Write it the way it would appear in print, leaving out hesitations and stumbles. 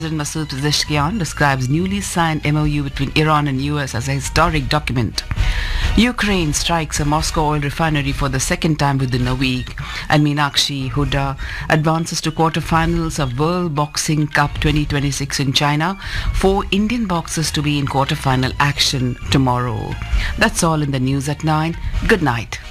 President Masoud Pezeshkian describes newly signed MOU between Iran and US as a historic document. Ukraine strikes a Moscow oil refinery for the second time within a week, and Meenakshi Huda advances to quarterfinals of World Boxing Cup 2026 in China. 4 Indian boxers to be in quarterfinal action tomorrow. That's all in the news at 9. Good night.